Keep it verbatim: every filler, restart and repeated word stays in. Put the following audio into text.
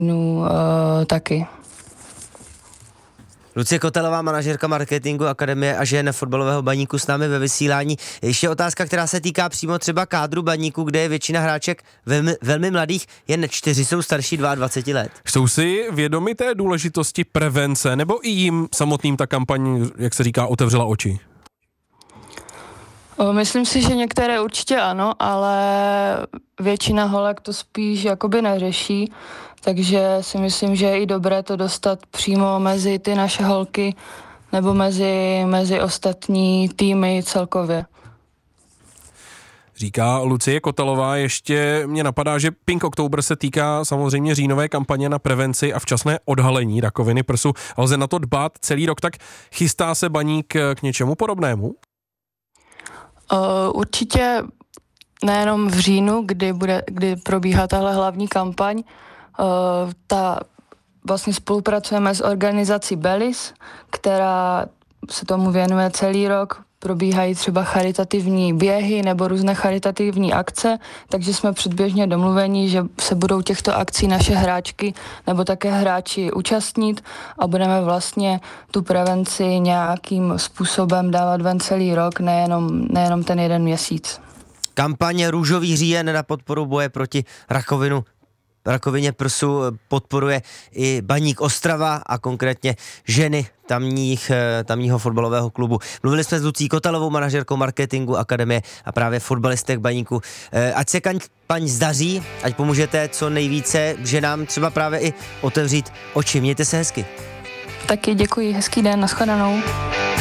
uh, taky. Lucie Kotelová, manažerka marketingu Akademie a žen fotbalového Baníku s námi ve vysílání. Ještě otázka, která se týká přímo třeba kádru Baníku, kde je většina hráček velmi, velmi mladých, jen čtyři jsou starší dvacet dva let. Jsou si vědomi té důležitosti prevence, nebo i jim samotným ta kampaň, jak se říká, otevřela oči? Myslím si, že některé určitě ano, ale většina holek to spíš jakoby neřeší, takže si myslím, že je i dobré to dostat přímo mezi ty naše holky nebo mezi, mezi ostatní týmy celkově. Říká Lucie Kotelová. Ještě mě napadá, že Pink October se týká samozřejmě říjnové kampaně na prevenci a včasné odhalení rakoviny prsu. A lze na to dbát celý rok, tak chystá se Baník k něčemu podobnému? Uh, určitě nejenom v říjnu, kdy, bude, kdy probíhá tahle hlavní kampaň. Uh, ta, vlastně spolupracujeme s organizací Belis, která se tomu věnuje celý rok. Probíhají třeba charitativní běhy nebo různé charitativní akce, takže jsme předběžně domluveni, že se budou těchto akcí naše hráčky nebo také hráči účastnit a budeme vlastně tu prevenci nějakým způsobem dávat ven celý rok, nejenom, nejenom ten jeden měsíc. Kampaně Růžový říjen na podporu boje proti rakovinu rakovině prsu podporuje i Baník Ostrava a konkrétně ženy tamních, tamního fotbalového klubu. Mluvili jsme s Lucí Kotelovou, manažerkou marketingu Akademie a právě fotbalistek Baníku. Ať se kampaň zdaří, ať pomůžete co nejvíce ženám třeba právě i otevřít oči. Mějte se hezky. Taky děkuji, hezký den, nashledanou.